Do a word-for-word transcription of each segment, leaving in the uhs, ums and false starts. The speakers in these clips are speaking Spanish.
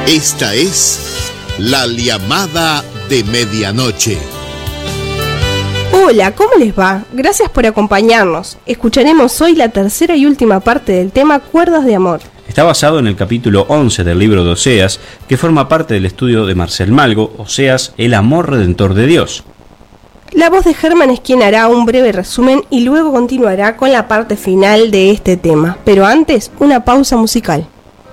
Esta es La Llamada de Medianoche. Hola, ¿cómo les va? Gracias por acompañarnos. Escucharemos hoy la tercera y última parte del tema Cuerdas de Amor. Está basado en el capítulo once del libro de Oseas, que forma parte del estudio de Marcel Malgo, Oseas, el amor redentor de Dios. La voz de Germán es quien hará un breve resumen y luego continuará con la parte final de este tema. Pero antes, una pausa musical.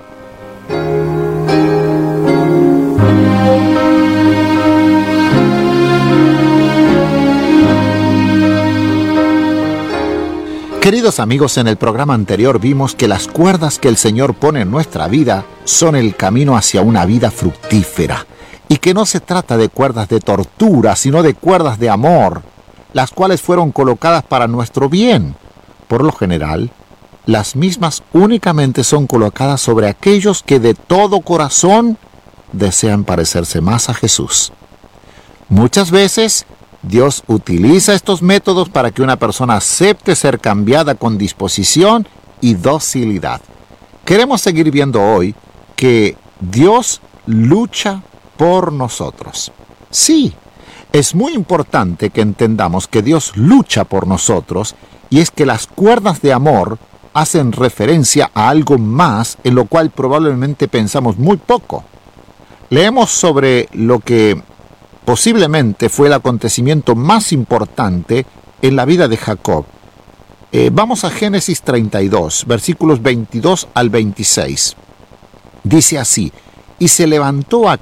Queridos amigos, en el programa anterior vimos que las cuerdas que el Señor pone en nuestra vida son el camino hacia una vida fructífera, y que no se trata de cuerdas de tortura, sino de cuerdas de amor, las cuales fueron colocadas para nuestro bien. Por lo general, las mismas únicamente son colocadas sobre aquellos que de todo corazón desean parecerse más a Jesús. Muchas veces, Dios utiliza estos métodos para que una persona acepte ser cambiada con disposición y docilidad. Queremos seguir viendo hoy que Dios lucha por nosotros. Sí, es muy importante que entendamos que Dios lucha por nosotros, y es que las cuerdas de amor hacen referencia a algo más en lo cual probablemente pensamos muy poco. Leemos sobre lo que posiblemente fue el acontecimiento más importante en la vida de Jacob. Eh, vamos a Génesis treinta y dos, versículos veintidós al veintiséis. Dice así: y se levantó